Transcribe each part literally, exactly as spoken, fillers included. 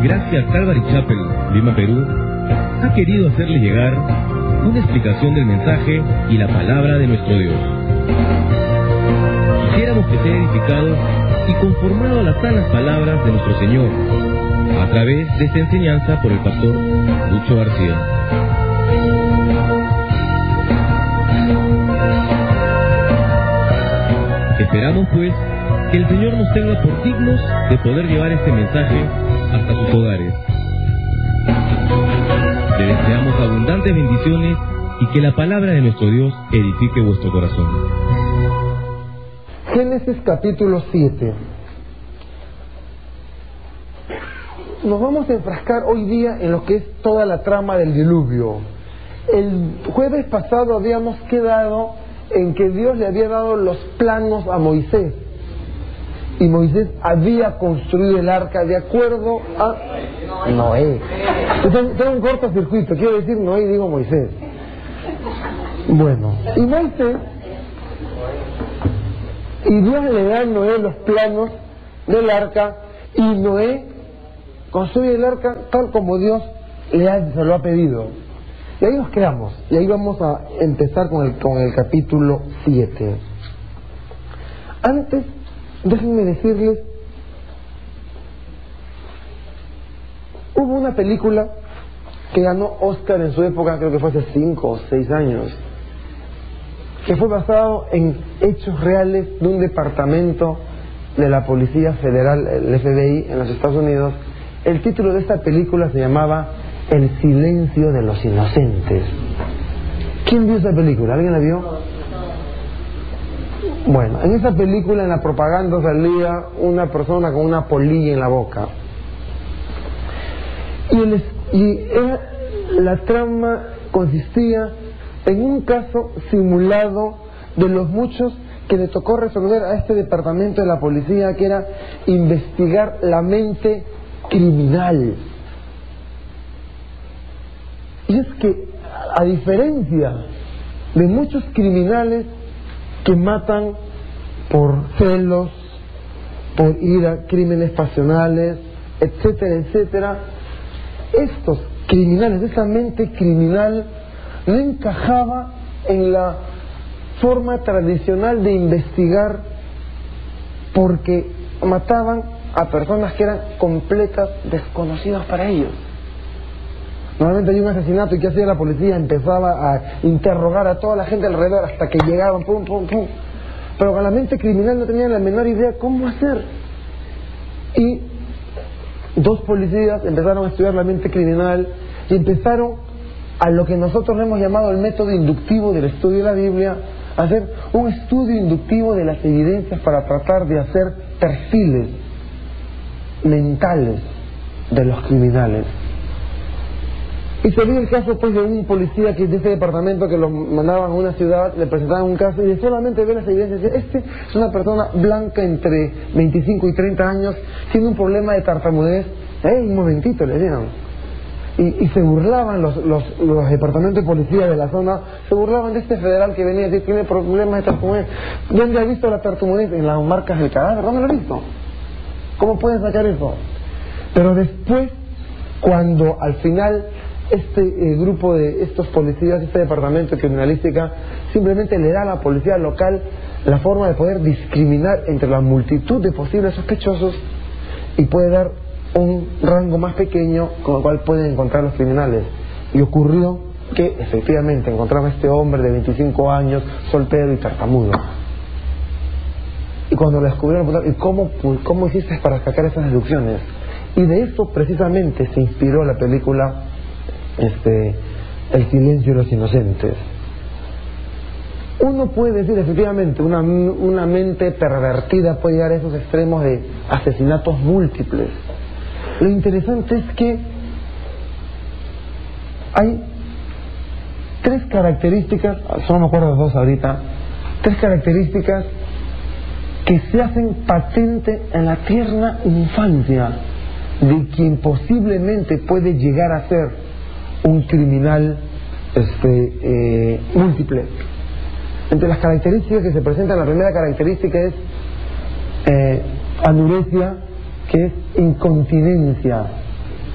Gracia Calvary Chapel, Lima, Perú, ha querido hacerle llegar una explicación del mensaje y la palabra de nuestro Dios. Quisiéramos que sea edificado y conformado a las sanas palabras de nuestro Señor, a través de esta enseñanza por el pastor Lucho García. Esperamos pues que el Señor nos tenga por dignos de poder llevar este mensaje hasta sus hogares. Le deseamos abundantes bendiciones y que la palabra de nuestro Dios edifique vuestro corazón. Génesis capítulo siete. Nos vamos a enfrascar hoy día en lo que es toda la trama del diluvio. El jueves pasado habíamos quedado en que Dios le había dado los planos a Moisés, y Moisés había construido el arca de acuerdo a Noé. Tengo, tengo un cortocircuito, quiero decir Noé y digo Moisés. Bueno, y Moisés, y Dios le da a Noé los planos del arca, y Noé construye el arca tal como Dios le ha, se lo ha pedido. Y ahí nos quedamos, y ahí vamos a empezar con el, con el capítulo siete. Antes, déjenme decirles, hubo una película que ganó Oscar en su época, creo que fue hace cinco o seis años, que fue basado en hechos reales de un departamento de la Policía Federal, el F B I, en los Estados Unidos. El título de esta película se llamaba El silencio de los inocentes. ¿Quién vio esa película? ¿Alguien la vio? Bueno, en esa película, en la propaganda, salía una persona con una polilla en la boca. Y, el, y era, la trama consistía en un caso simulado de los muchos que le tocó resolver a este departamento de la policía, que era investigar la mente criminal. Y es que, a diferencia de muchos criminales que matan por celos, por ira, crímenes pasionales, etcétera, etcétera, estos criminales, esa mente criminal, no encajaba en la forma tradicional de investigar, porque mataban a personas que eran completas desconocidas para ellos. Normalmente hay un asesinato, y ¿qué hacía la policía? Empezaba a interrogar a toda la gente alrededor hasta que llegaban, pum, pum, pum. Pero con la mente criminal no tenían la menor idea cómo hacer. Y dos policías empezaron a estudiar la mente criminal y empezaron a lo que nosotros hemos llamado el método inductivo del estudio de la Biblia, a hacer un estudio inductivo de las evidencias para tratar de hacer perfiles mentales de los criminales. Y se vio el caso pues de un policía que de ese departamento, que lo mandaban a una ciudad, le presentaban un caso, y de solamente ver las evidencias decía: este es una persona blanca entre veinticinco y treinta años, tiene un problema de tartamudez. ¡Eh, un momentito! Le dieron. Y, y se burlaban los, los, los departamentos de policía de la zona, se burlaban de este federal que venía a decir: tiene problemas de tartamudez. ¿Dónde ha visto la tartamudez? En las marcas del cadáver. ¿Dónde lo ha visto? ¿Cómo pueden sacar eso? Pero después, cuando al final este eh, grupo de estos policías, este departamento de criminalística, simplemente le da a la policía local la forma de poder discriminar entre la multitud de posibles sospechosos, y puede dar un rango más pequeño con el cual pueden encontrar los criminales. Y ocurrió que efectivamente encontraron a este hombre de veinticinco años, soltero y tartamudo. Y cuando lo descubrieron, ¿y cómo, cómo hiciste para sacar esas deducciones? Y de eso precisamente se inspiró la película Este, El silencio de los inocentes. Uno puede decir, efectivamente, una, una mente pervertida puede llegar a esos extremos de asesinatos múltiples. Lo interesante es que hay tres características, solo me acuerdo de dos ahorita, tres características que se hacen patente en la tierna infancia de quien posiblemente puede llegar a ser un criminal este, eh, múltiple. Entre las características que se presentan, la primera característica es eh, anuresia, que es incontinencia.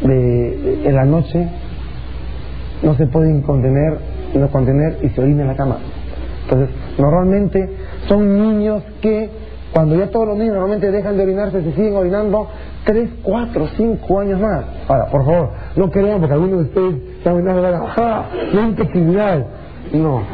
de, de, en la noche no se pueden contener, no contener y se orina en la cama. Entonces, normalmente son niños que cuando ya todos los niños normalmente dejan de orinarse, se siguen orinando tres, cuatro, cinco años más. Ahora, por favor, no crean porque algunos de ustedes están orinando y ¡ah! No es intestinal. No.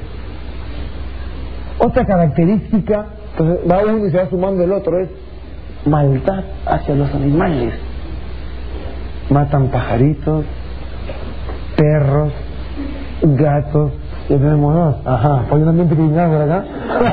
Otra característica, entonces va uno y se va sumando el otro, es maldad hacia los animales. Matan pajaritos, perros, gatos. Ya tenemos dos. Ajá, ¿hay un ambiente criminal por acá?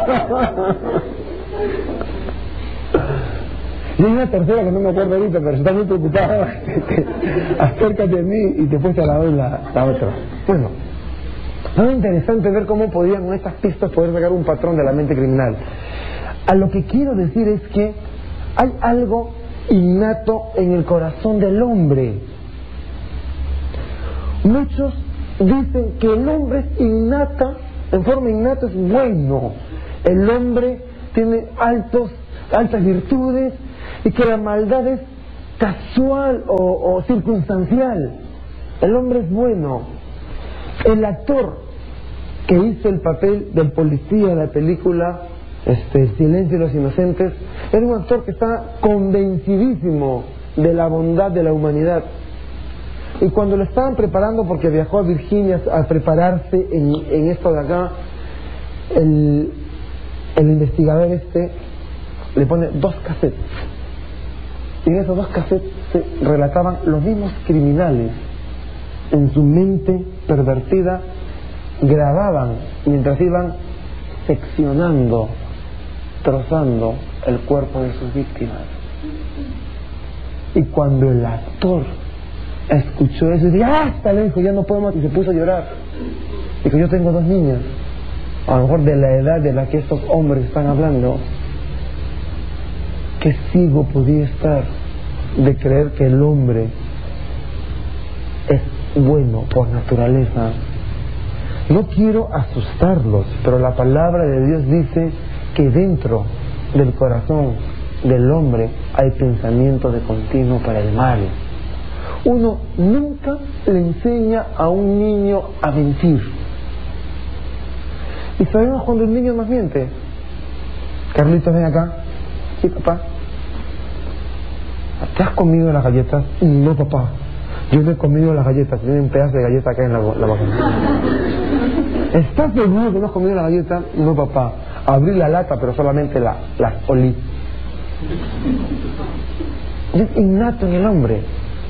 Y hay una tercera que no me acuerdo ahorita, pero está muy preocupada. Acércate a mí y te puedes a la vez la, la otra. Bueno, es muy interesante ver cómo podían con estas pistas poder sacar un patrón de la mente criminal. A lo que quiero decir es que hay algo innato en el corazón del hombre. Muchos dicen que el hombre es innata, en forma innata es bueno. El hombre tiene altos, altas virtudes y que la maldad es casual o, o circunstancial. El hombre es bueno. El actor que hizo el papel del policía en la película este, El silencio de los inocentes era un actor que está convencidísimo de la bondad de la humanidad. Y cuando lo estaban preparando, porque viajó a Virginia a prepararse en, en esto de acá, el, el investigador este le pone dos cassettes. Y en esos dos cassettes se relataban los mismos criminales. En su mente pervertida grababan mientras iban seccionando, trozando el cuerpo de sus víctimas. Y cuando el actor escuchó eso y dijo, ¡basta! Le dijo, ya no puedo más, y se puso a llorar. Dijo, yo tengo dos niñas, a lo mejor de la edad de la que estos hombres están hablando. Qué ciego podía estar de creer que el hombre es bueno por naturaleza. No quiero asustarlos, pero la palabra de Dios dice que dentro del corazón del hombre hay pensamiento de continuo para el mal. Uno nunca le enseña a un niño a mentir. Y sabemos cuando el niño nos miente. Carlitos, ven acá. Sí, papá. ¿Te has comido las galletas? No, papá. Yo no he comido las galletas. Tiene un pedazo de galleta acá en la, la boca. ¿Estás seguro que no has comido la galleta? No, papá. Abrí la lata, pero solamente la, la olí. Es innato en el hombre.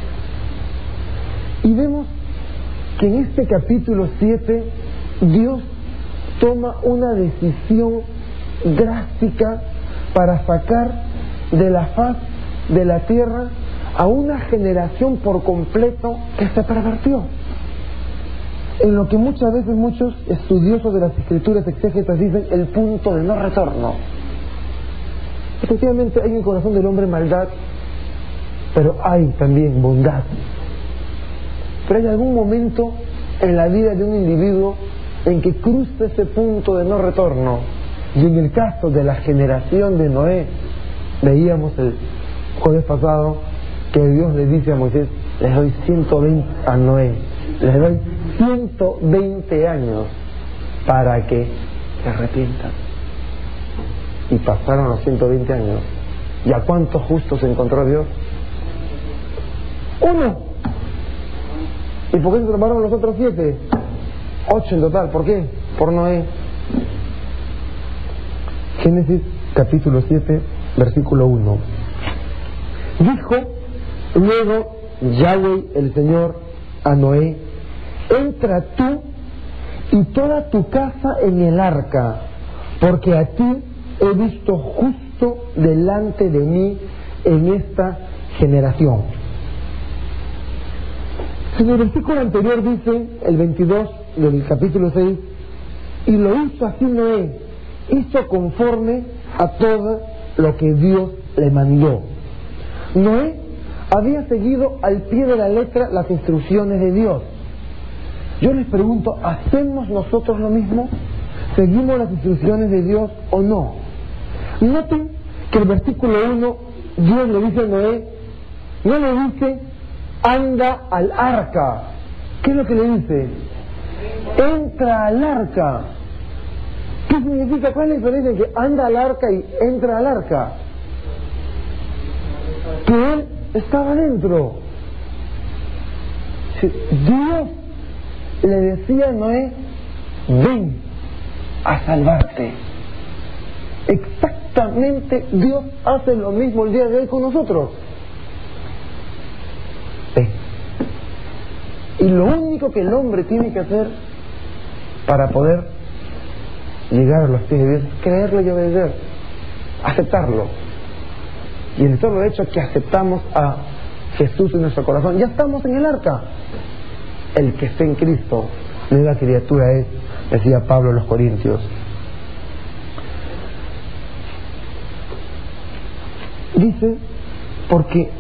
Y vemos que en este capítulo siete Dios toma una decisión drástica para sacar de la faz de la tierra a una generación por completo que se pervertió. En lo que muchas veces muchos estudiosos de las escrituras exégetas dicen el punto de no retorno. Efectivamente hay en el corazón del hombre maldad, pero hay también bondad. Pero hay algún momento en la vida de un individuo en que cruza ese punto de no retorno. Y en el caso de la generación de Noé, veíamos el jueves pasado que Dios le dice a Moisés, les doy ciento veinte a Noé, les doy ciento veinte años para que se arrepientan. Y pasaron los ciento veinte años. ¿Y a cuántos justos encontró Dios? Uno. ¿Y por qué se tomaron los otros siete? Ocho en total. ¿Por qué? Por Noé. Génesis capítulo siete, versículo uno. Dijo luego Yahweh el Señor a Noé, entra tú y toda tu casa en el arca, porque a ti he visto justo delante de mí en esta generación. En el versículo anterior dice, el veintidós del capítulo seis, y lo hizo así Noé, hizo conforme a todo lo que Dios le mandó. Noé había seguido al pie de la letra las instrucciones de Dios. Yo les pregunto, ¿hacemos nosotros lo mismo? ¿Seguimos las instrucciones de Dios o no? Noten que el versículo uno, Dios le dice a Noé, no le dice, anda al arca. ¿Qué es lo que le dice? Entra al arca. ¿Qué significa? ¿Cuál es la diferencia entre anda al arca y entra al arca? Que él estaba dentro. Dios le decía a Noé, ven a salvarte. Exactamente Dios hace lo mismo el día de hoy con nosotros. Ven. Y lo único que el hombre tiene que hacer para poder llegar a los pies de Dios es creerlo y obedecer, aceptarlo. Y en el solo hecho que aceptamos a Jesús en nuestro corazón, ya estamos en el arca. El que esté en Cristo, nueva criatura es, decía Pablo a los Corintios. Dice, porque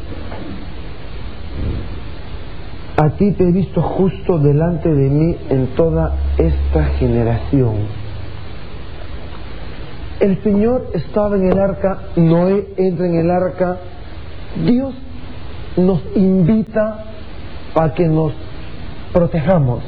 a ti te he visto justo delante de mí en toda esta generación. El Señor estaba en el arca, Noé entra en el arca. Dios nos invita a que nos protejamos.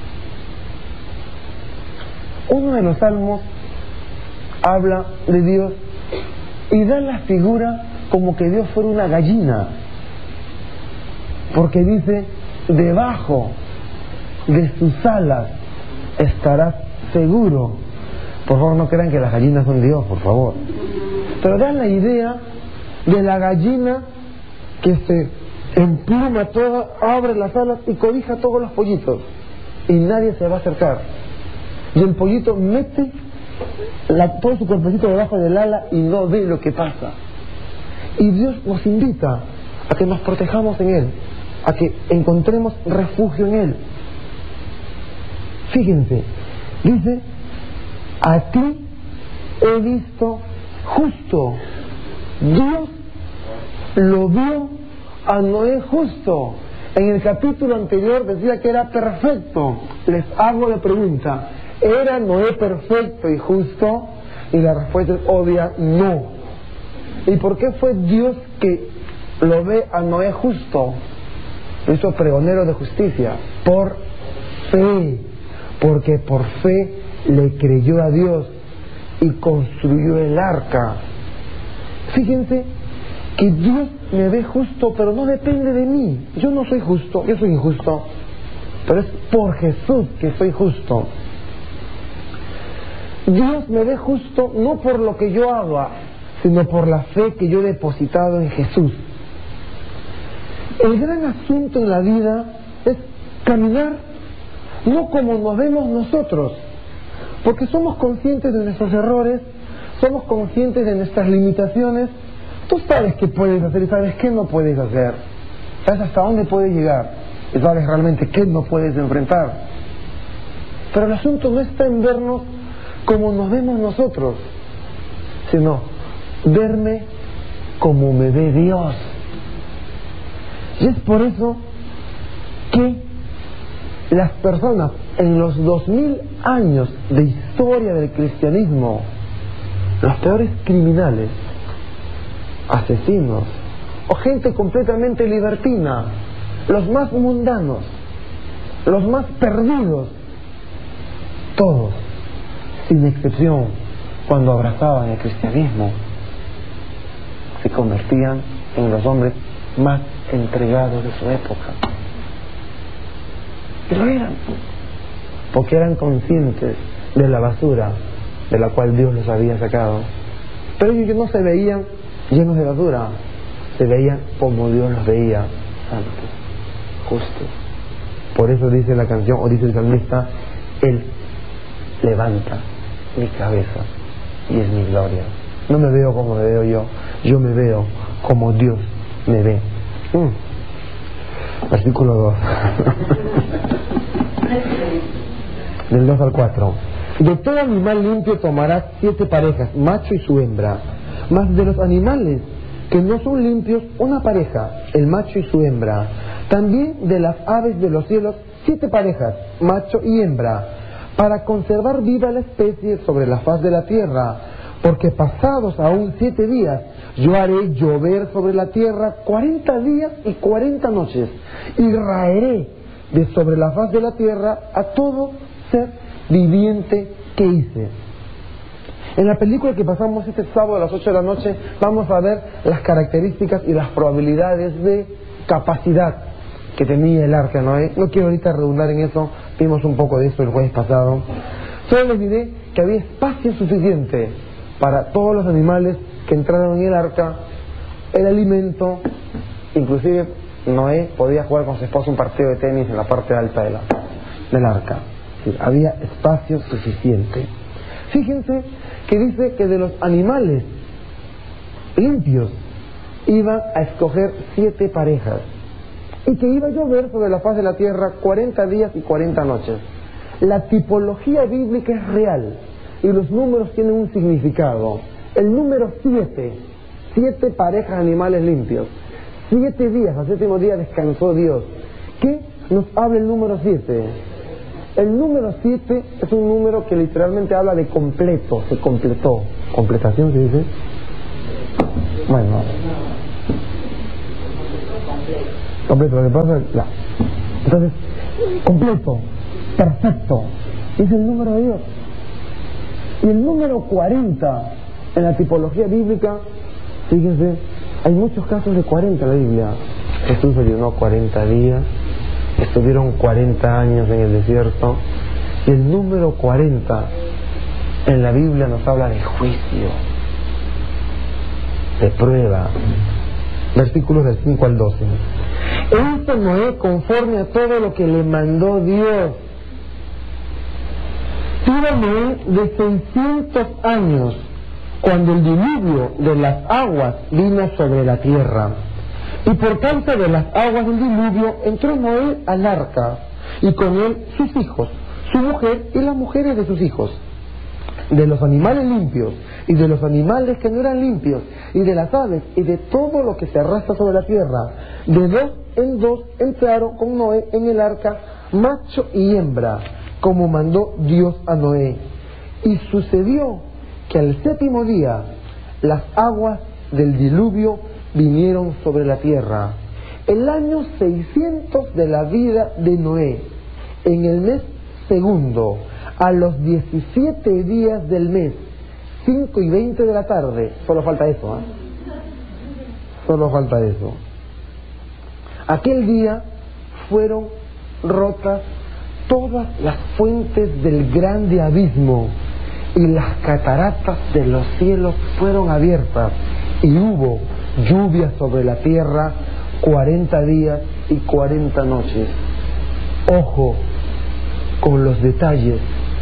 Uno de los salmos habla de Dios y da la figura como que Dios fuera una gallina, porque dice, debajo de sus alas estarás seguro. Por favor, no crean que las gallinas son Dios, por favor. Pero da la idea de la gallina que se empluma toda, abre las alas y cobija a todos los pollitos. Y nadie se va a acercar. Y el pollito mete la, todo su cuerpecito debajo del ala y no ve lo que pasa. Y Dios nos invita a que nos protejamos en Él, a que encontremos refugio en Él. Fíjense, dice, a ti he visto justo. Dios lo vio a Noé justo. En el capítulo anterior decía que era perfecto. Les hago la pregunta, ¿era Noé perfecto y justo? Y la respuesta es obvia, no. ¿Y por qué fue Dios que lo ve a Noé justo? Lo hizo pregonero de justicia. Por fe. Porque por fe le creyó a Dios y construyó el arca. Fíjense que Dios me ve justo, pero no depende de mí. Yo no soy justo, yo soy injusto, pero es por Jesús que soy justo. Dios me ve justo no por lo que yo haga, sino por la fe que yo he depositado en Jesús. El gran asunto en la vida es caminar no como nos vemos nosotros, porque somos conscientes de nuestros errores, somos conscientes de nuestras limitaciones. Tú sabes qué puedes hacer y sabes qué no puedes hacer, sabes hasta dónde puedes llegar y sabes realmente qué no puedes enfrentar. Pero el asunto no está en vernos como nos vemos nosotros, sino verme como me ve Dios. Y es por eso que las personas en los dos mil años de historia del cristianismo, los peores criminales, asesinos o gente completamente libertina, los más mundanos, los más perdidos, todos, sin excepción, cuando abrazaban el cristianismo, se convertían en los hombres más entregados de su época. Y lo eran, porque eran conscientes de la basura de la cual Dios los había sacado. Pero ellos no se veían llenos de basura, se veían como Dios los veía, santos, justos. Por eso dice la canción, o dice el salmista, Él levanta mi cabeza y es mi gloria. No me veo como me veo yo, yo me veo como Dios me ve. Mm. Versículo dos. Del dos al cuatro. De todo animal limpio tomarás siete parejas, macho y su hembra. Mas de los animales que no son limpios, una pareja, el macho y su hembra. También de las aves de los cielos, siete parejas, macho y hembra, para conservar viva la especie sobre la faz de la tierra, porque pasados aún siete días yo haré llover sobre la tierra cuarenta días y cuarenta noches, y raeré de sobre la faz de la tierra a todo ser viviente que hice. En la película que pasamos este sábado a las ocho de la noche vamos a ver las características y las probabilidades de capacidad que tenía el arca de Noé. No quiero ahorita redundar en eso, vimos un poco de eso el jueves pasado. Solo les diré que había espacio suficiente para todos los animales que entraron en el arca, el alimento, inclusive Noé podía jugar con su esposa un partido de tenis en la parte alta de la, del arca. Sí, había espacio suficiente. Fíjense que dice que de los animales limpios iban a escoger siete parejas y que iba a llover sobre la faz de la tierra cuarenta días y cuarenta noches. La tipología bíblica es real y los números tienen un significado. El número siete, siete parejas de animales limpios, siete días, al séptimo día descansó Dios. ¿Qué nos habla el número siete? El número siete es un número que literalmente habla de completo, se completó. ¿Completación se dice? Bueno, completo, lo que pasa es la. Entonces, completo, perfecto, es el número de Dios. Y el número cuarenta en la tipología bíblica, fíjense, hay muchos casos de cuarenta en la Biblia. Jesús ayunó cuarenta días, estuvieron cuarenta años en el desierto, y el número cuarenta en la Biblia nos habla de juicio, de prueba. Versículos del cinco al doce. E hizo Noé conforme a todo lo que le mandó Dios. Tuvo Noé de seiscientos años cuando el diluvio de las aguas vino sobre la tierra. Y por causa de las aguas del diluvio entró Noé al arca, y con él sus hijos, su mujer y las mujeres de sus hijos. De los animales limpios y de los animales que no eran limpios, y de las aves y de todo lo que se arrastra sobre la tierra, de dos en dos entraron con Noé en el arca, macho y hembra, como mandó Dios a Noé. Y sucedió que al séptimo día las aguas del diluvio vinieron sobre la tierra. El año seiscientos de la vida de Noé, en el mes segundo, a los diecisiete días del mes, cinco y veinte de la tarde, solo falta eso, ¿eh? Solo falta eso. Aquel día fueron rotas todas las fuentes del grande abismo, y las cataratas de los cielos fueron abiertas, y hubo lluvia sobre la tierra cuarenta días y cuarenta noches. Ojo con los detalles.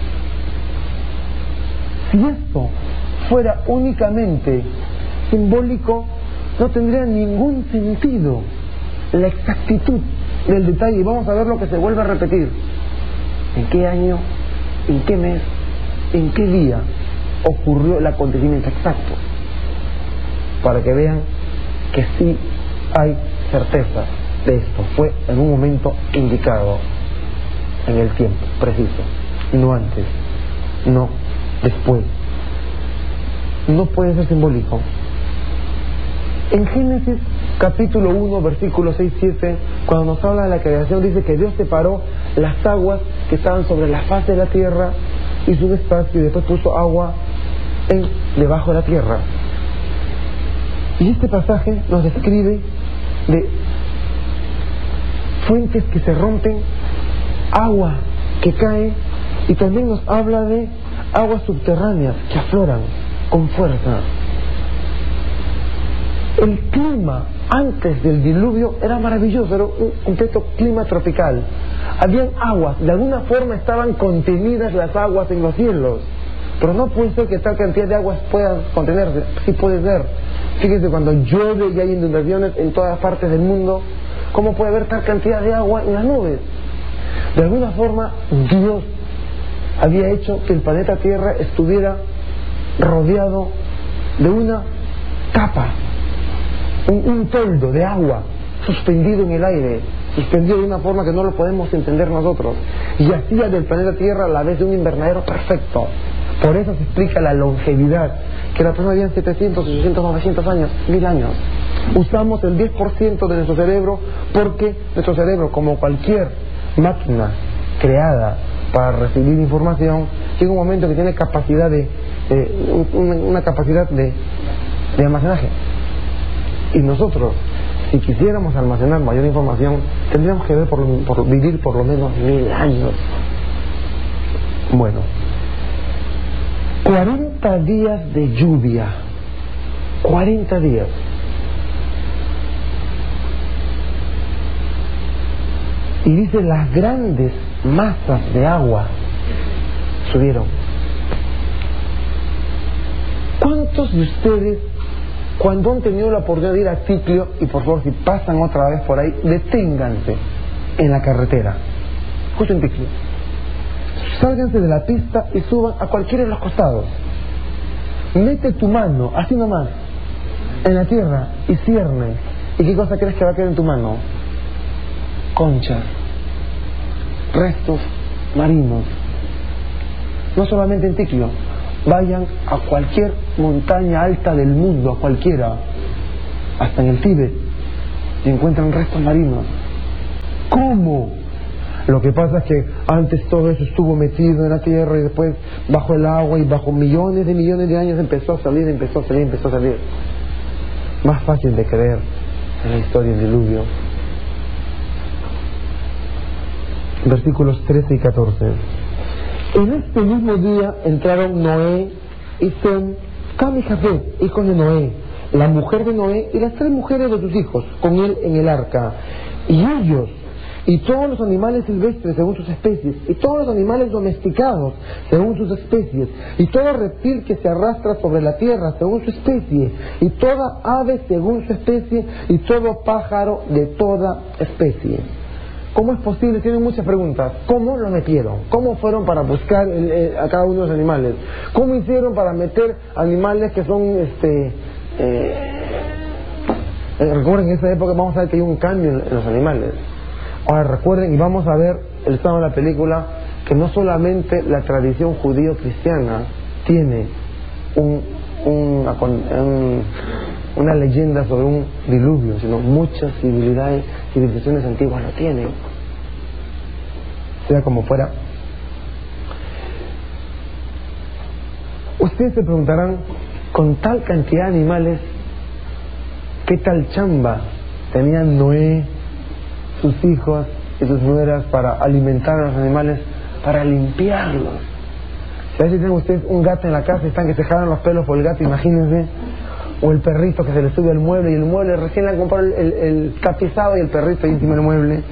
Si esto fuera únicamente simbólico, no tendría ningún sentido la exactitud del detalle. Y vamos a ver lo que se vuelve a repetir. ¿En qué año, en qué mes, en qué día ocurrió el acontecimiento exacto? Para que vean que sí hay certeza de esto. Fue en un momento indicado, en el tiempo preciso, no antes, no después. No puede ser simbólico. En Génesis capítulo uno, versículos seis y siete, cuando nos habla de la creación, dice que Dios separó las aguas que estaban sobre la faz de la tierra, hizo un espacio y después puso agua en, debajo de la tierra. Y este pasaje nos describe de fuentes que se rompen, agua que cae, y también nos habla de aguas subterráneas que afloran con fuerza. El clima antes del diluvio era maravilloso, era un completo clima tropical. Habían aguas, de alguna forma estaban contenidas las aguas en los cielos, pero no puede ser que tal cantidad de aguas puedan contenerse. Sí puede ser. Fíjense, cuando llueve y hay inundaciones en todas partes del mundo, ¿cómo puede haber tal cantidad de agua en las nubes? De alguna forma Dios había hecho que el planeta Tierra estuviera rodeado de una capa, un, un toldo de agua suspendido en el aire, suspendido de una forma que no lo podemos entender nosotros, y hacía del planeta Tierra a la vez de un invernadero perfecto, Por eso se explica la longevidad, que la persona vive setecientos, ochocientos, novecientos años, mil años. Usamos el diez por ciento de nuestro cerebro porque nuestro cerebro, como cualquier máquina creada para recibir información, llega un momento que tiene capacidad de, eh, una, una capacidad de, de almacenaje. Y nosotros, si quisiéramos almacenar mayor información, tendríamos que ver por, por, vivir por lo menos mil años. Bueno, cuarenta días de lluvia, cuarenta días. Y dice, las grandes masas de agua subieron. ¿Cuántos de ustedes, cuando han tenido la oportunidad de ir a Ticlio, y por favor si pasan otra vez por ahí, deténganse en la carretera, justo en Ticlio, sálganse de la pista y suban a cualquiera de los costados, mete tu mano, así nomás, en la tierra y cierne, ¿y qué cosa crees que va a quedar en tu mano? Conchas, restos marinos. No solamente en Ticlio, vayan a cualquier montaña alta del mundo, a cualquiera, hasta en el Tíbet, y encuentran restos marinos. ¿Cómo? Lo que pasa es que antes todo eso estuvo metido en la tierra y después bajo el agua y bajo millones de millones de años empezó a salir, empezó a salir, empezó a salir. Más fácil de creer en la historia del diluvio. Versículos trece y catorce. En este mismo día entraron Noé y Sem, Cam y Jafet, hijos de Noé, la mujer de Noé y las tres mujeres de sus hijos, con él en el arca. Y ellos, y todos los animales silvestres según sus especies, y todos los animales domesticados según sus especies, y todo reptil que se arrastra sobre la tierra según su especie, y toda ave según su especie, y todo pájaro de toda especie. ¿Cómo es posible? Tienen muchas preguntas. ¿Cómo lo metieron? ¿Cómo fueron para buscar el, el, a cada uno de los animales? ¿Cómo hicieron para meter animales que son, este... Eh, eh, recuerden, en esa época vamos a ver que hay un cambio en, en los animales. Ahora recuerden, y vamos a ver el sábado de la película, que no solamente la tradición judío-cristiana tiene un, un, un, una leyenda sobre un diluvio, sino muchas civilizaciones, civilizaciones antiguas lo tienen. Sea como fuera, ustedes se preguntarán, con tal cantidad de animales, ¿qué tal chamba tenían Noé, sus hijos y sus nueras para alimentar a los animales, para limpiarlos? Si a veces tienen ustedes un gato en la casa y están que se jalan los pelos por el gato, imagínense, o el perrito que se le sube al mueble, y el mueble recién le han comprado el, el, el tapizado y el perrito ahí encima del mueble.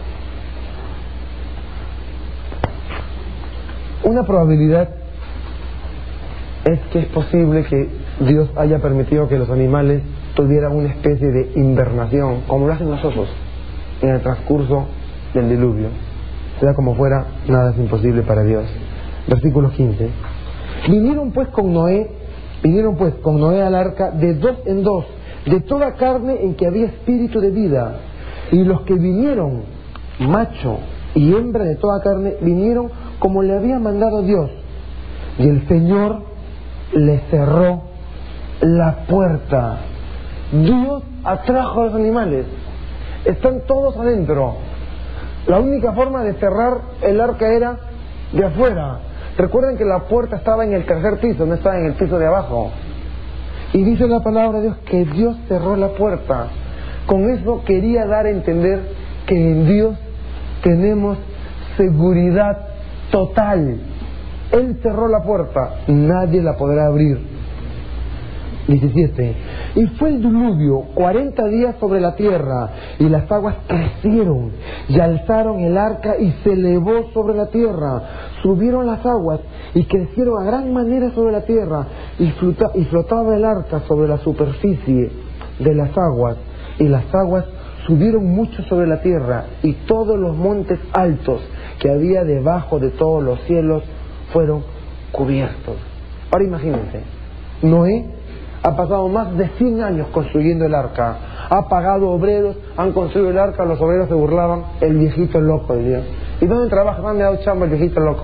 Una probabilidad es que es posible que Dios haya permitido que los animales tuvieran una especie de invernación, como lo hacen los osos, en el transcurso del diluvio. Sea como fuera, nada es imposible para Dios. Versículo quince. Vinieron pues con Noé, vinieron pues con Noé al arca de dos en dos, de toda carne en que había espíritu de vida. Y los que vinieron, macho y hembra de toda carne, vinieron como le había mandado Dios. Y el Señor le cerró la puerta. Dios atrajo a los animales. Están todos adentro. La única forma de cerrar el arca era de afuera. Recuerden que la puerta estaba en el tercer piso, no estaba en el piso de abajo. Y dice la palabra de Dios que Dios cerró la puerta. Con eso quería dar a entender que en Dios tenemos seguridad total. Él cerró la puerta, nadie la podrá abrir. diecisiete. Y fue el diluvio cuarenta días sobre la tierra, y las aguas crecieron y alzaron el arca y se elevó sobre la tierra. Subieron las aguas y crecieron a gran manera sobre la tierra, y, flota, y flotaba el arca sobre la superficie de las aguas, y las aguas subieron mucho sobre la tierra, y todos los montes altos que había debajo de todos los cielos fueron cubiertos. Ahora imagínense, Noé ha pasado más de cien años construyendo el arca, ha pagado obreros, han construido el arca, los obreros se burlaban, el viejito loco de Dios. ¿Y dónde trabaja? ¿Dónde ha dado chamba el viejito loco?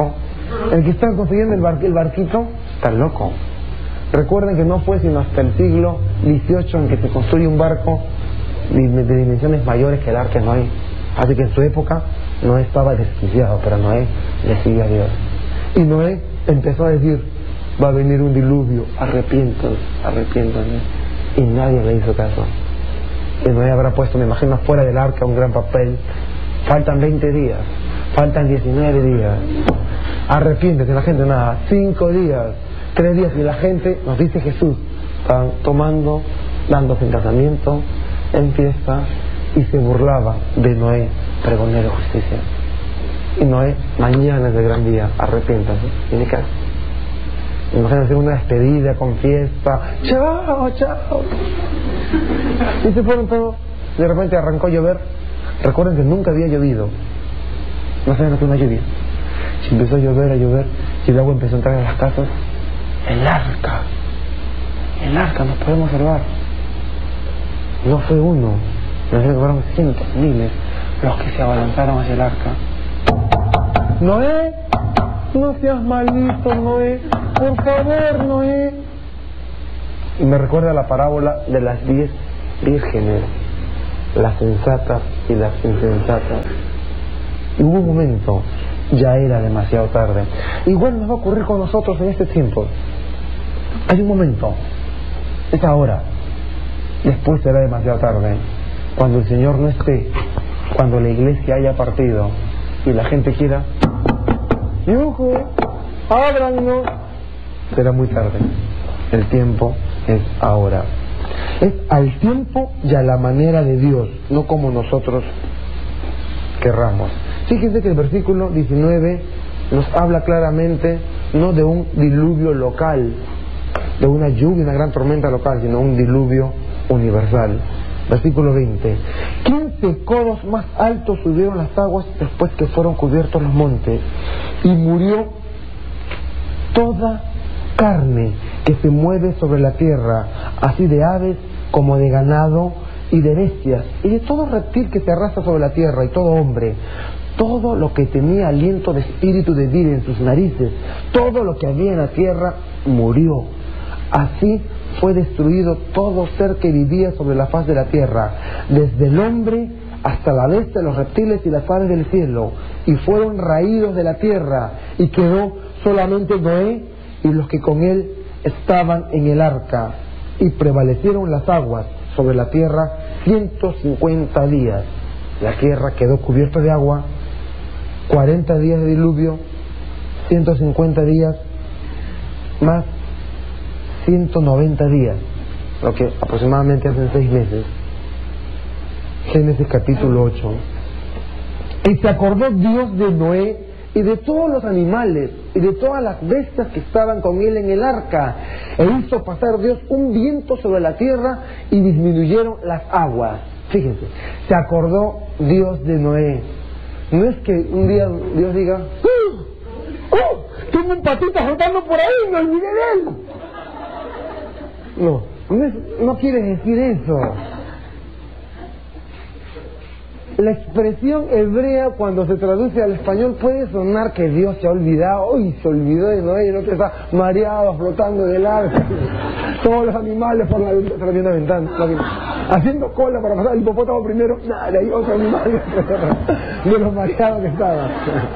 El que está construyendo el, bar, el barquito está loco. Recuerden que no fue sino hasta el siglo dieciocho en que se construye un barco de, de dimensiones mayores que el arca de Noé. Así que en su época Noé estaba desquiciado, pero Noé le sigue a Dios. Y Noé empezó a decir: va a venir un diluvio, arrepiéntanse, arrepiéntanse. Y nadie le hizo caso. Y Noé habrá puesto, me imagino, fuera del arca un gran papel: faltan veinte días, faltan diecinueve días, arrepiéntete. La gente nada, cinco días, tres días. Y la gente, nos dice Jesús, estaban tomando, dándose en casamiento, en fiesta, y se burlaba de Noé, pregonero de justicia. Y Noé: mañana es el gran día, arrepiéntanse. Y ni caso. Imagínense una despedida con fiesta, chao, chao. Y se fueron todos. De repente arrancó a llover. Recuerden que nunca había llovido. No saben lo que es una lluvia. Y empezó a llover, a llover, y el agua empezó a entrar en las casas. El arca, el arca, nos podemos observar. No fue uno, no sé, fueron cientos, miles los que se abalanzaron hacia el arca. Noé, no seas malito, Noé, por favor, Noé. Y me recuerda la parábola de las diez vírgenes, las sensatas y las insensatas. Y hubo un momento, ya era demasiado tarde. Igual nos va a ocurrir con nosotros en este tiempo. Hay un momento, es ahora. Después será demasiado tarde, cuando el Señor no esté, cuando la iglesia haya partido y la gente quiera: ¡yujú! ¡Ábrannos! Será muy tarde. El tiempo es ahora. Es al tiempo y a la manera de Dios, no como nosotros querramos. Fíjense que el versículo diecinueve nos habla claramente no de un diluvio local, de una lluvia, una gran tormenta local, sino un diluvio universal. Versículo veinte: quince codos más altos subieron las aguas después que fueron cubiertos los montes, y murió toda carne que se mueve sobre la tierra, así de aves como de ganado y de bestias, y de todo reptil que se arrastra sobre la tierra, y todo hombre, todo lo que tenía aliento de espíritu de vida en sus narices, todo lo que había en la tierra murió. Así fue destruido todo ser que vivía sobre la faz de la tierra, desde el hombre hasta la bestia, los reptiles y las aves del cielo, y fueron raídos de la tierra, y quedó solamente Noé y los que con él estaban en el arca, y prevalecieron las aguas sobre la tierra ciento cincuenta días. La tierra quedó cubierta de agua, cuarenta días de diluvio, ciento cincuenta días más ciento noventa días, lo que aproximadamente hacen seis meses. Génesis capítulo ocho. Y se acordó Dios de Noé y de todos los animales y de todas las bestias que estaban con él en el arca, e hizo pasar Dios un viento sobre la tierra y disminuyeron las aguas. Fíjense, se acordó Dios de Noé. No es que un día Dios diga: ¡oh! ¡Oh! Tengo un patito flotando por ahí, me olvidé de él. No, no, es, no quiere decir eso. La expresión hebrea, cuando se traduce al español, puede sonar que Dios se ha olvidado. Uy, se olvidó de Noé, y el otro está mareado, flotando en el arca. Todos los animales por la ventana, haciendo cola para pasar. El hipopótamo primero, nada, hay otro animal de los mareados que estaban.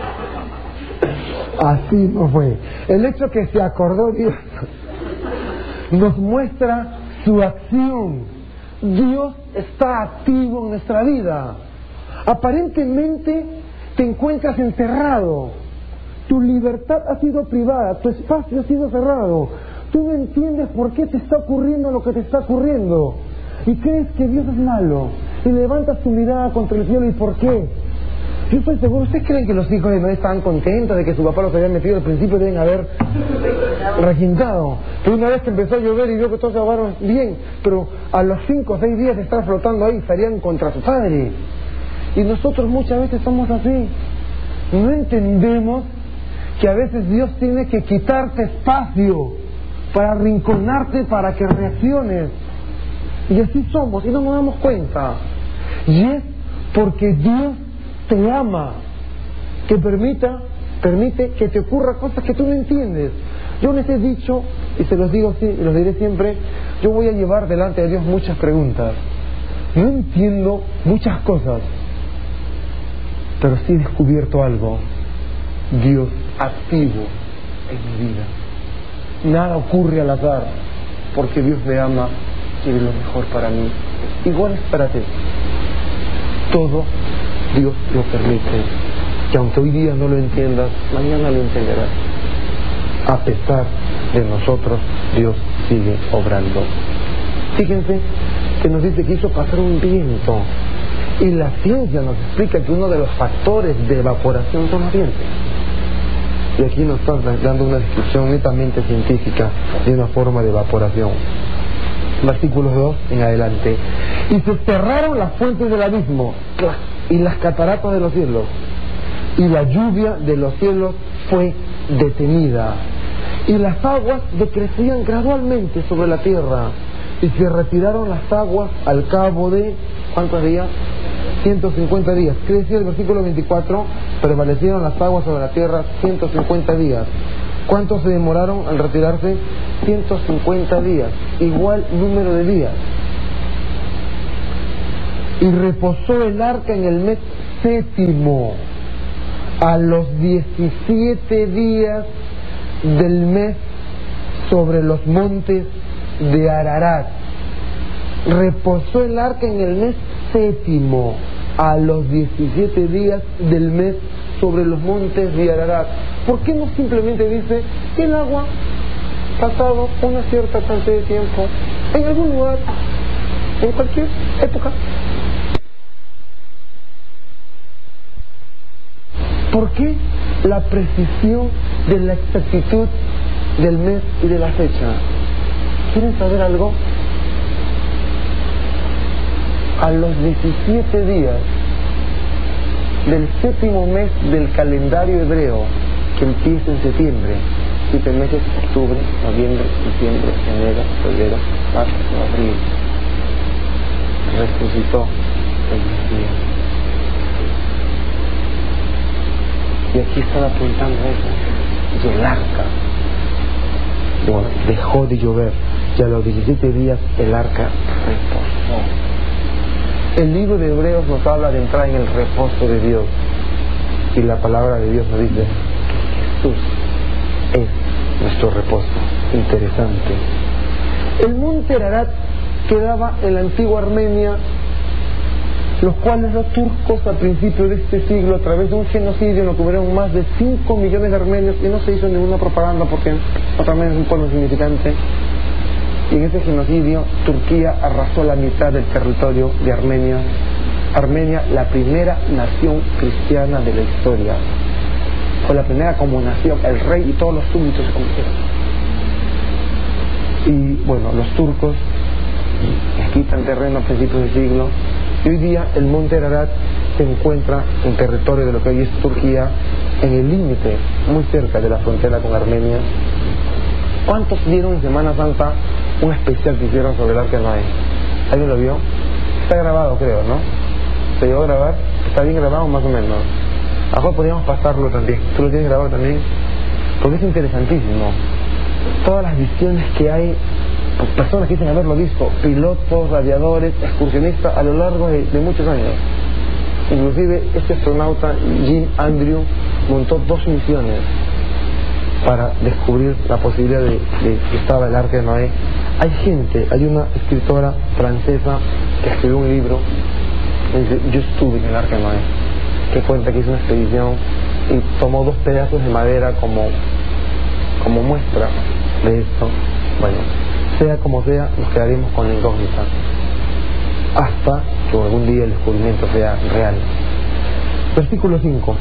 Así no fue. El hecho que se acordó Dios nos muestra su acción. Dios está activo en nuestra vida. Aparentemente te encuentras encerrado, tu libertad ha sido privada, tu espacio ha sido cerrado, tú no entiendes por qué te está ocurriendo lo que te está ocurriendo, y crees que Dios es malo, y levantas tu mirada contra el cielo. ¿Y por qué? Yo estoy seguro, ¿ustedes creen que los hijos de Noé estaban contentos de que su papá los había metido? Al principio deben haber requintado. Pero una vez que empezó a llover y vio que todos se ahogaron, bien, pero a los cinco o seis días de estar flotando ahí estarían contra su padre. Y nosotros muchas veces somos así. No entendemos que a veces Dios tiene que quitarte espacio para arrinconarte, para que reacciones. Y así somos, y no nos damos cuenta. Y es porque Dios te ama que permita permite que te ocurra cosas que tú no entiendes. Yo les he dicho, y se los digo y los diré siempre, yo voy a llevar delante de Dios muchas preguntas. No entiendo muchas cosas, pero sí he descubierto algo. Dios activo en mi vida. Nada ocurre al azar, porque Dios me ama, quiere lo mejor para mí. Igual es para ti. Todo Dios lo permite. Que aunque hoy día no lo entiendas, mañana lo entenderás. A pesar de nosotros, Dios sigue obrando. Fíjense que nos dice que hizo pasar un viento. Y la ciencia nos explica que uno de los factores de evaporación son los vientos. Y aquí nos están dando una descripción netamente científica de una forma de evaporación. Versículos dos en adelante. Y se cerraron las fuentes del abismo y las cataratas de los cielos, y la lluvia de los cielos fue detenida, y las aguas decrecían gradualmente sobre la tierra, y se retiraron las aguas al cabo de ¿cuántos días? ciento cincuenta días. ¿Qué decía el versículo veinticuatro? Prevalecieron las aguas sobre la tierra ciento cincuenta días. ¿Cuántos se demoraron al retirarse? ciento cincuenta días. Igual número de días. Y reposó el arca en el mes séptimo, a los diecisiete días del mes, sobre los montes de Ararat. Reposó el arca en el mes séptimo, a los diecisiete días del mes, sobre los montes de Ararat. ¿Por qué no simplemente dice que el agua, pasado una cierta cantidad de tiempo, en algún lugar, en cualquier época? ¿Por qué la precisión de la exactitud del mes y de la fecha? ¿Quieren saber algo? A los diecisiete días del séptimo mes del calendario hebreo, que empieza en septiembre, siete meses: octubre, noviembre, diciembre, enero, febrero, marzo, abril, resucitó el Mesías. Y aquí estaba apuntando eso. Y el arca, bueno, dejó de llover, y a los diecisiete días el arca reposó. El libro de Hebreos nos habla de entrar en el reposo de Dios, y la palabra de Dios nos dice que Jesús es nuestro reposo. Interesante. El monte Ararat quedaba en la antigua Armenia, los cuales los turcos a principios de este siglo, a través de un genocidio, nos cubrieron más de cinco millones de armenios, y no se hizo ninguna propaganda porque Armenia es un pueblo significante. Y en ese genocidio Turquía arrasó la mitad del territorio de Armenia. Armenia, la primera nación cristiana de la historia, fue la primera como nación, el rey y todos los súbditos se convirtieron. Y bueno, los turcos les quitan terreno a principios del siglo, y hoy día el monte Ararat se encuentra en territorio de lo que hoy es Turquía, en el límite, muy cerca de la frontera con Armenia. ¿Cuántos vieron en Semana Santa un especial que hicieron sobre el Arca de Noé? ¿Alguien lo vio? Está grabado, creo, ¿no? ¿Se llegó a grabar? ¿Está bien grabado más o menos? A lo mejor podríamos pasarlo también. ¿Tú lo tienes grabado también? Porque es interesantísimo. Todas las visiones que hay, personas que dicen haberlo visto, pilotos, aviadores, excursionistas, a lo largo de, de muchos años. Inclusive este astronauta Jim Andrew montó dos misiones para descubrir la posibilidad de, de que estaba el Arca de Noé. Hay gente, hay una escritora francesa que escribió un libro que dice: yo estuve en el Arca de Noé, que cuenta que hizo una expedición y tomó dos pedazos de madera como, como muestra de esto. Bueno, sea como sea, nos quedaremos con la incógnita hasta que algún día el descubrimiento sea real. Versículo cinco.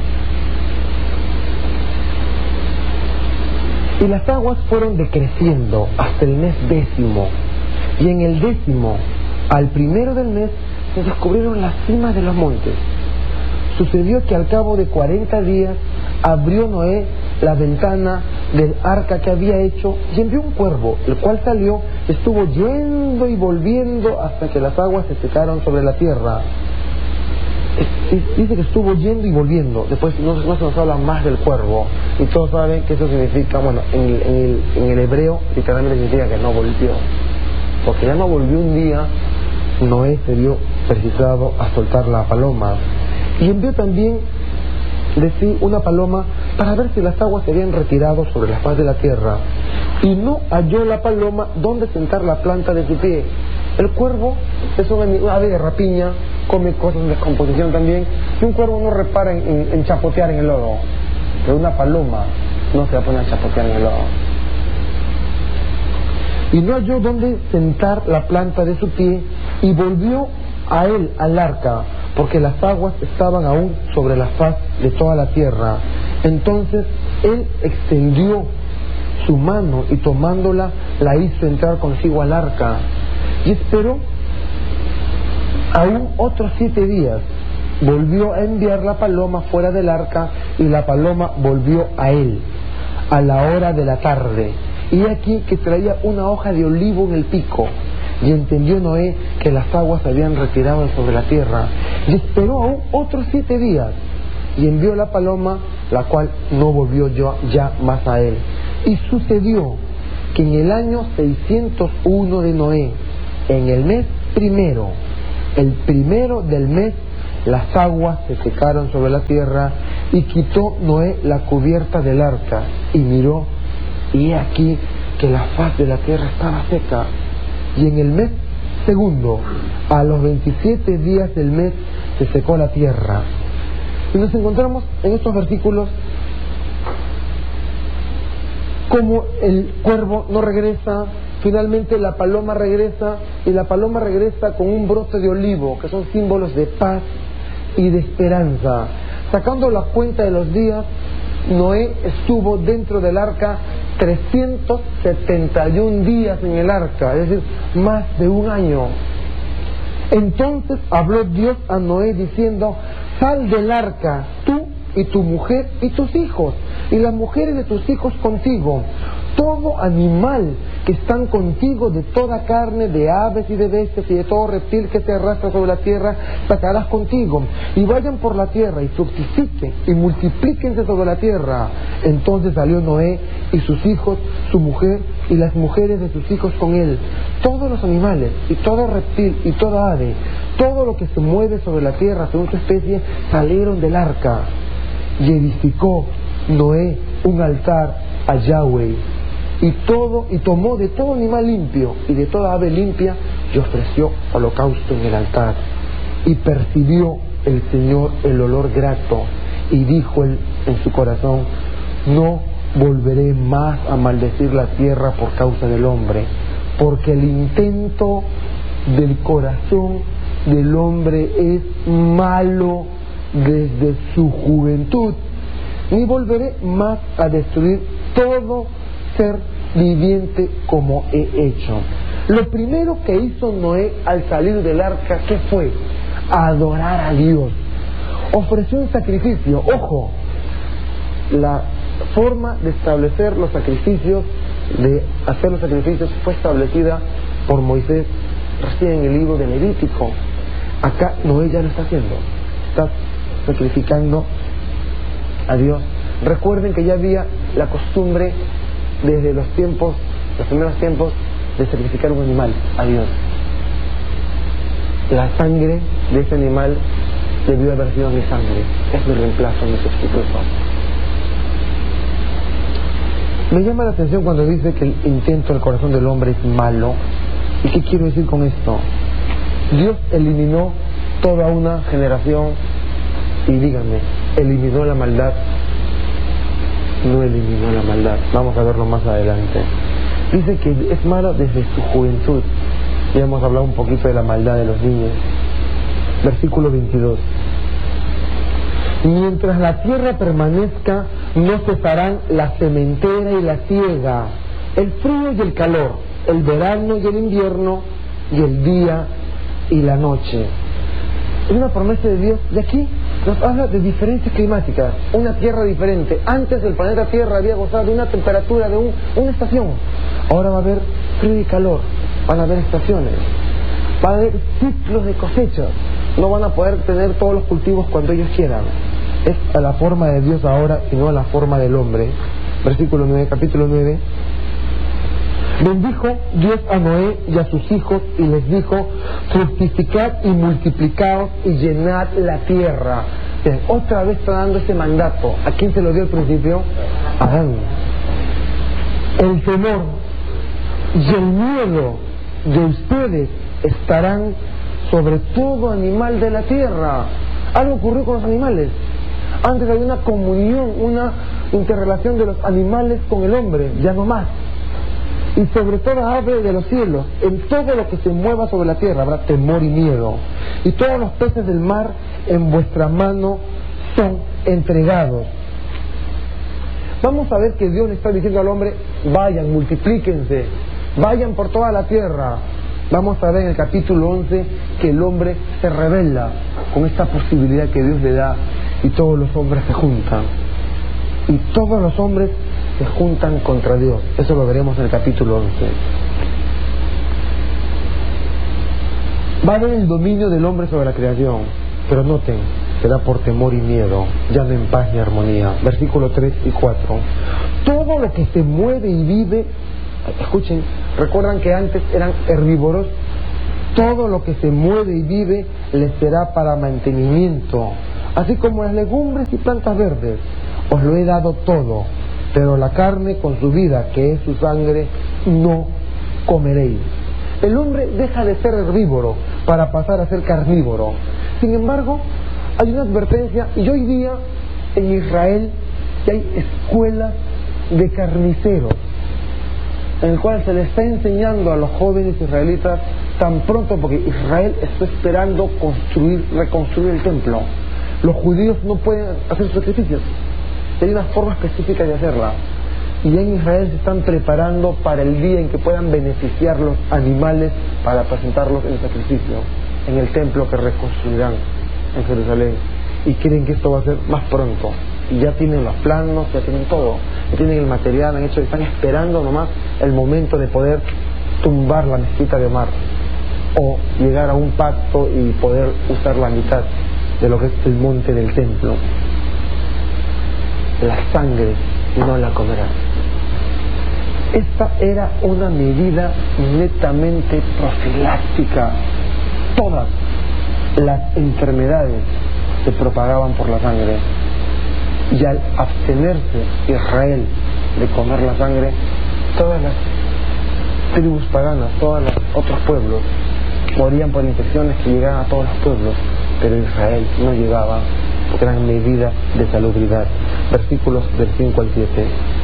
Y las aguas fueron decreciendo hasta el mes décimo, y en el décimo, al primero del mes, se descubrieron las cimas de los montes. Sucedió que al cabo de cuarenta días abrió Noé la ventana del arca que había hecho, y envió un cuervo, el cual salió, estuvo yendo y volviendo hasta que las aguas se secaron sobre la tierra. dice que estuvo yendo y volviendo. Después no, no se nos habla más del cuervo, y todos saben que eso significa, bueno, en el, en el, en el hebreo literalmente significa que no volvió, porque ya no volvió un día. Noé se vio precisado a soltar la paloma, y envió también de sí una paloma para ver si las aguas se habían retirado sobre la faz de la tierra, y no halló la paloma donde sentar la planta de su pie. El cuervo es un ave de rapiña, come cosas de descomposición también, y un cuervo no repara en, en, en chapotear en el lodo, pero una paloma no se va a poner a chapotear en el lodo. Y no halló donde sentar la planta de su pie, y volvió a él al arca, porque las aguas estaban aún sobre la faz de toda la tierra. Entonces él extendió su mano y tomándola la hizo entrar consigo al arca, y esperó aún otros siete días. Volvió a enviar la paloma fuera del arca, y la paloma volvió a él a la hora de la tarde, y aquí que traía una hoja de olivo en el pico. Y entendió Noé que las aguas se habían retirado sobre la tierra, y esperó aún otros siete días, y envió la paloma, la cual no volvió yo ya más a él. Y sucedió que en el año seiscientos uno de Noé, en el mes primero, el primero del mes, las aguas se secaron sobre la tierra, y quitó Noé la cubierta del arca, y miró, y he aquí que la faz de la tierra estaba seca. Y en el mes segundo, a los veintisiete días del mes, se secó la tierra. Y nos encontramos en estos versículos como el cuervo no regresa, finalmente la paloma regresa, y la paloma regresa con un brote de olivo, que son símbolos de paz y de esperanza. Sacando la cuenta de los días, Noé estuvo dentro del arca trescientos setenta y un días en el arca, es decir, más de un año. Entonces habló Dios a Noé diciendo: sal del arca, tú y tu mujer y tus hijos, y las mujeres de tus hijos contigo. Todo animal que están contigo, de toda carne, de aves y de bestias y de todo reptil que se arrastra sobre la tierra, sacarás contigo, y vayan por la tierra y fructifiquen y multiplíquense sobre la tierra. Entonces salió Noé y sus hijos, su mujer y las mujeres de sus hijos con él, todos los animales y todo reptil y toda ave, todo lo que se mueve sobre la tierra según su especie, salieron del arca. Y edificó Noé un altar a Yahweh, y todo y tomó de todo animal limpio y de toda ave limpia, y ofreció holocausto en el altar. Y percibió el Señor el olor grato, y dijo él en su corazón: no volveré más a maldecir la tierra por causa del hombre, porque el intento del corazón del hombre es malo desde su juventud, ni volveré más a destruir todo ser viviente como he hecho. Lo primero que hizo Noé al salir del arca, ¿qué fue? Adorar a Dios. Ofreció un sacrificio. Ojo, la forma de establecer los sacrificios, de hacer los sacrificios, fue establecida por Moisés recién en el libro de Levítico. Acá Noé ya lo está haciendo, está sacrificando a Dios. Recuerden que ya había la costumbre desde los tiempos, los primeros tiempos, de sacrificar un animal a Dios. La sangre de ese animal debió haber sido mi sangre, es mi reemplazo, mi sustituto. Me llama la atención cuando dice que el intento del corazón del hombre es malo. ¿Y qué quiero decir con esto? Dios eliminó toda una generación, y díganme, ¿eliminó la maldad? No eliminó la maldad. Vamos a verlo más adelante. Dice que es malo desde su juventud. Ya hemos hablado un poquito de la maldad de los niños. Versículo veintidós. Mientras la tierra permanezca, no cesarán la sementera y la siega, el frío y el calor, el verano y el invierno, y el día y la noche. Es una promesa de Dios. Y aquí nos habla de diferencias climáticas, una tierra diferente. Antes el planeta Tierra había gozado de una temperatura de un, una estación. Ahora va a haber frío y calor, van a haber estaciones, va a haber ciclos de cosechas, no van a poder tener todos los cultivos cuando ellos quieran. Es a la forma de Dios ahora y no a la forma del hombre. Versículo nueve, capítulo nueve. Bendijo Dios a Noé y a sus hijos y les dijo: fructificad y multiplicaos y llenad la tierra. Bien, otra vez está dando ese mandato. ¿A quién se lo dio al principio? A Adán. El temor y el miedo de ustedes estarán sobre todo animal de la tierra. Algo ocurrió con los animales. Antes había una comunión, una interrelación de los animales con el hombre, ya no más. Y sobre todo ave de los cielos, en todo lo que se mueva sobre la tierra habrá temor y miedo. Y todos los peces del mar en vuestra mano son entregados. Vamos a ver que Dios le está diciendo al hombre: vayan, multiplíquense, vayan por toda la tierra. Vamos a ver en el capítulo once que el hombre se rebela con esta posibilidad que Dios le da, y todos los hombres se juntan. Y todos los hombres se juntan contra Dios. Eso lo veremos en el capítulo once. Va a haber el dominio del hombre sobre la creación, pero noten, será por temor y miedo, ya no en paz ni armonía. Versículos tres y cuatro. Todo lo que se mueve y vive, escuchen, recuerdan que antes eran herbívoros, todo lo que se mueve y vive les será para mantenimiento, así como las legumbres y plantas verdes. Os lo he dado todo, pero la carne con su vida, que es su sangre, no comeréis. El hombre deja de ser herbívoro para pasar a ser carnívoro. Sin embargo, hay una advertencia, y hoy día en Israel ya hay escuelas de carniceros, en el cual se le está enseñando a los jóvenes israelitas tan pronto, porque Israel está esperando construir, reconstruir el templo. Los judíos no pueden hacer sacrificios, hay una forma específica de hacerla, y ya en Israel se están preparando para el día en que puedan beneficiar los animales para presentarlos en sacrificio en el templo que reconstruirán en Jerusalén, y creen que esto va a ser más pronto, y ya tienen los planos, ya tienen todo, ya tienen el material, han hecho, están esperando nomás el momento de poder tumbar la mezquita de Omar, o llegar a un pacto y poder usar la mitad de lo que es el monte del templo. La sangre no la comerás. Esta era una medida netamente profiláctica. Todas las enfermedades se propagaban por la sangre, y al abstenerse Israel de comer la sangre, todas las tribus paganas, todos los otros pueblos morían por infecciones que llegaban a todos los pueblos, pero Israel no llegaba porque eran medidas de salubridad. Versículos del cinco al siete.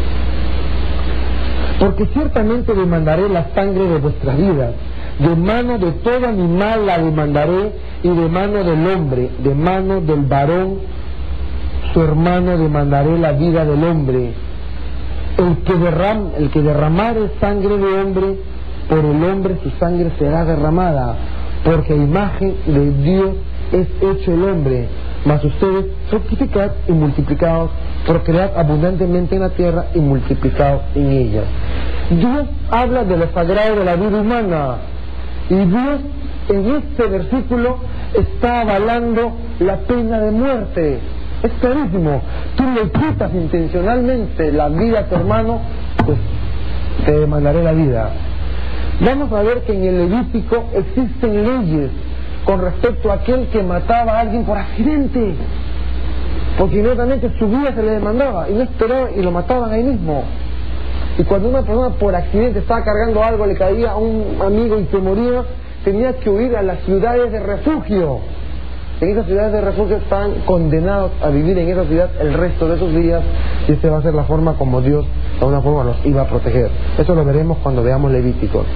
Porque ciertamente demandaré la sangre de vuestras vidas, de mano de todo animal la demandaré, y de mano del hombre, de mano del varón su hermano demandaré la vida del hombre. El que derram, el que derramare sangre de hombre, por el hombre su sangre será derramada, porque a imagen de Dios es hecho el hombre. Mas ustedes fructificad y multiplicaos, procread abundantemente en la tierra y multiplicaos en ella. Dios habla de lo sagrado de la vida humana, y Dios en este versículo está avalando la pena de muerte. Es clarísimo. Tú le quitas intencionalmente la vida a tu hermano, pues te demandaré la vida. Vamos a ver que en el Levítico existen leyes con respecto a aquel que mataba a alguien por accidente, porque inmediatamente su vida se le demandaba, y no esperaba y lo mataban ahí mismo. Y cuando una persona por accidente estaba cargando algo, le caía a un amigo y se moría, tenía que huir a las ciudades de refugio. En esas ciudades de refugio están condenados a vivir en esa ciudad el resto de sus días, y esa va a ser la forma como Dios de alguna forma los iba a proteger. Eso lo veremos cuando veamos Levíticos.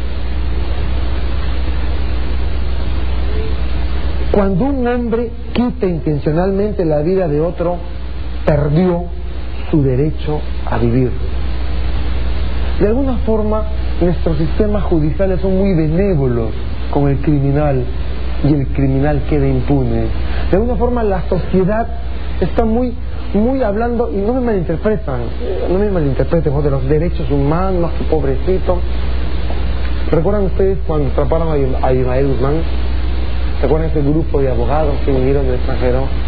Cuando un hombre quita intencionalmente la vida de otro, perdió su derecho a vivir. De alguna forma, nuestros sistemas judiciales son muy benévolos con el criminal, y el criminal queda impune. De alguna forma, la sociedad está muy, muy hablando, y no me malinterpretan, no me malinterpreten, de los derechos humanos, que pobrecito. ¿Recuerdan ustedes cuando atraparon a Ismael Guzmán? ¿Se acuerdan de ese grupo de abogados que vinieron del extranjero?